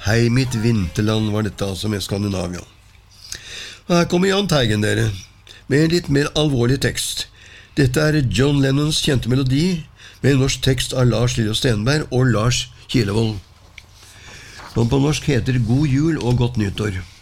Hei mitt vinterland var dette altså med Skandinavia. Og her kommer Jahn Teigen dere, med en litt mer alvorlig tekst. Dette John Lennons kjente melodi, med en norsk tekst av Lars Lillo Stenberg og Lars Kilevold. Som på norsk heter God jul og godt nyttår.